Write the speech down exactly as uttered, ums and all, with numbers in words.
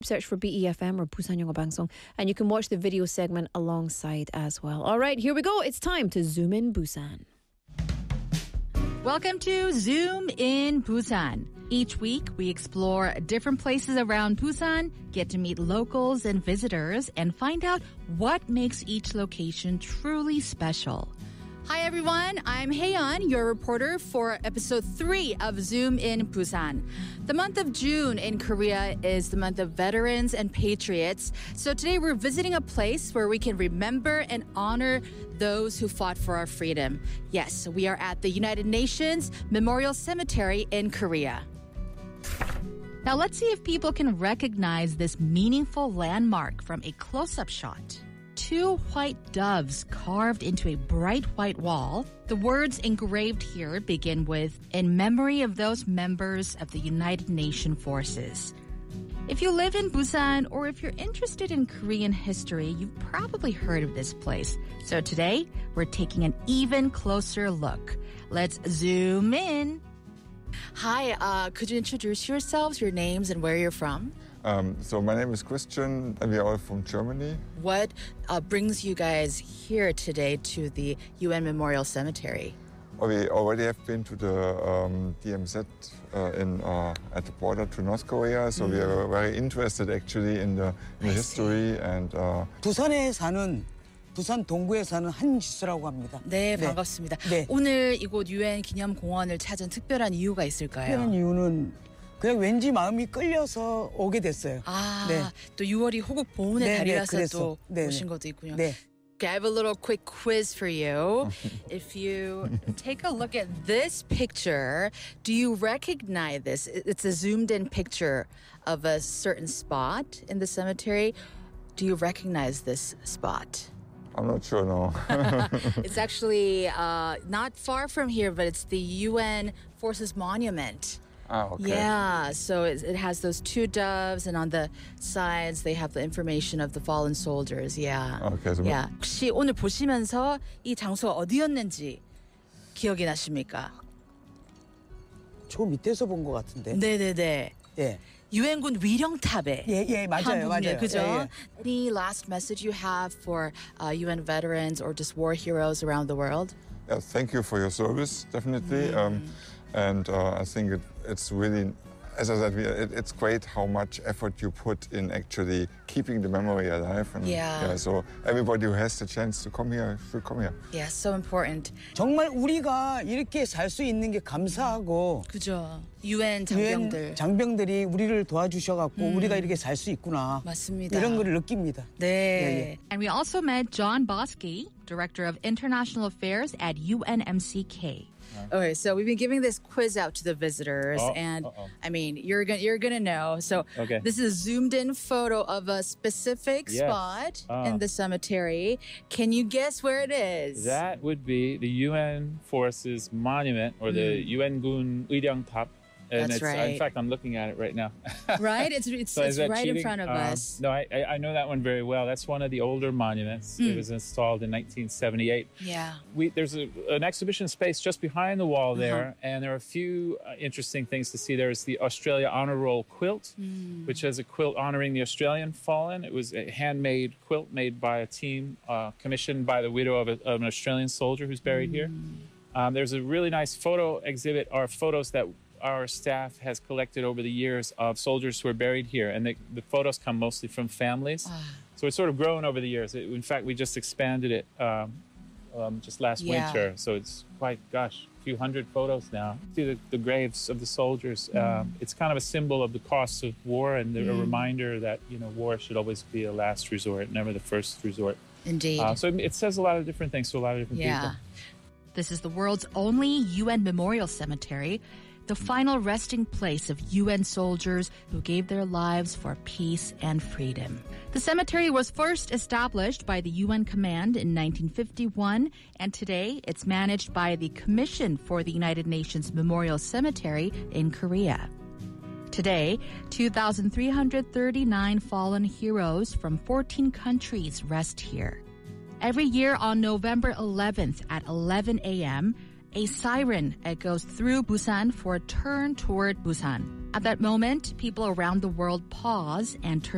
Search for B E F M or Busan Yongo Bangsong, and you can watch the video segment alongside as well. All right, here we go. It's time to zoom in Busan. Welcome to Zoom in Busan. Each week, we explore different places around Busan, get to meet locals and visitors, and find out what makes each location truly special. Hi, everyone. I'm Haeyeon, your reporter for episode three of Zoom in Busan. The month of June in Korea is the month of veterans and patriots. So today we're visiting a place where we can remember and honor those who fought for our freedom. Yes, we are at the United Nations Memorial Cemetery in Korea. Now let's see if people can recognize this meaningful landmark from a close-up shot. Two white doves carved into a bright white wall. The words engraved here begin with, "In memory of those members of the United Nations forces." If you live in Busan or if you're interested in Korean history, you've probably heard of this place. So today, we're taking an even closer look. Let's zoom in. Hi, uh, could you introduce yourselves, your names, and where you're from? Um, so my name is Christian, and we are all from Germany. What uh, brings you guys here today to the U N Memorial Cemetery? Well, we already have been to the um, D M Z uh, in uh, at the border to North Korea, so mm. we are very interested actually in the, in the history and. Uh, 부산에 사는 부산 동구에 사는 한지수라고 합니다. 네, 반갑습니다. 네. 오늘 이곳 유엔 기념공원을 찾은 특별한 이유가 있을까요? 특별한 이유는 그냥 왠지 마음이 끌려서 오게 됐어요. 아, 네. 또 유월이 호국 보훈의 네, 달이라서 네, 또 네, 오신 것도 있군요. 네. Okay, I have a little quick quiz for you. If you take a look at this picture, do you recognize this? It's a zoomed-in picture of a certain spot in the cemetery. Do you recognize this spot? I'm not sure, no. It's actually uh, not far from here, but it's the U N Forces Monument. Ah, okay. Yeah, so it, it has those two doves, and on the sides they have the information of the fallen soldiers. Yeah. Okay, so yeah. 혹시 오늘 보시면서 이 장소가 어디였는지 기억이 나십니까? 저 밑에서 본 것 같은데. 네네네. 예. 유엔군 위령탑에 예, 예, 맞아요, 맞아요. 그죠? 예, 예. Any last message you have for uh, U N veterans or just war heroes around the world? Yeah, thank you for your service, definitely. Mm. Um, and uh, I think it, it's really, as I said, we, it, it's great how much effort you put in actually keeping the memory alive. And, yeah. yeah. So everybody who has the chance to come here should come here. Yeah, so important. 정말 우리가 이렇게 살 수 있는 게 감사하고. 그죠. 유엔 장병들. 유엔 장병들이 우리를 도와주셔갖고 음. 우리가 이렇게 살 수 있구나. 맞습니다. 이런 걸 느낍니다. 네. 예, 예. And we also met John Bosky, Director of International Affairs at U N M C K. Okay, so we've been giving this quiz out to the visitors, oh, and uh-oh. I mean, you're gonna you're gonna know. So okay. This is a zoomed-in photo of a specific yes. spot uh, in the cemetery. Can you guess where it is? That would be the U N Forces Monument, or the mm. 유엔군 의령탑. And That's it's, right. In fact, I'm looking at it right now. Right? It's it's, so it's right cheating? in front of um, us. No, I, I know that one very well. That's one of the older monuments. Mm. It was installed in nineteen seventy-eight. Yeah. We, there's a, an exhibition space just behind the wall there, uh-huh. and there are a few uh, interesting things to see. There's the Australia Honor Roll quilt, mm. which has a quilt honoring the Australian fallen. It was a handmade quilt made by a team uh, commissioned by the widow of, a, of an Australian soldier who's buried mm. here. Um, there's a really nice photo exhibit, or photos that our staff has collected over the years of soldiers who are buried here, and the, the photos come mostly from families. Ah. So it's sort of grown over the years. It, in fact, we just expanded it um, um, just last yeah. winter, so it's quite, gosh, a few hundred photos now. See the, the graves of the soldiers. Mm. Um, it's kind of a symbol of the costs of war, and mm. a reminder that, you know, war should always be a last resort, never the first resort. Indeed. Uh, so it, it says a lot of different things to a lot of different yeah. people. This is the world's only U N Memorial Cemetery, the final resting place of U N soldiers who gave their lives for peace and freedom. The cemetery was first established by the U N Command in nineteen fifty-one, and today it's managed by the Commission for the United Nations Memorial Cemetery in Korea. Today, two thousand three hundred thirty-nine fallen heroes from fourteen countries rest here. Every year on November eleventh at eleven a.m., a siren echoes through Busan for a turn toward Busan. At that moment, people around the world pause and turn